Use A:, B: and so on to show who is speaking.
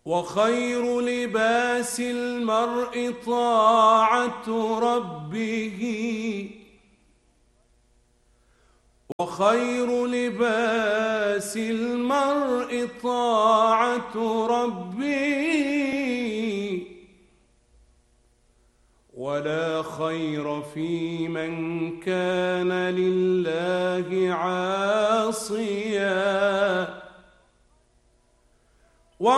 A: وخير لباس المرء طاعة ربه، وخير لباس المرء طاعة ربه، ولا خير في من كان لله عاصيا.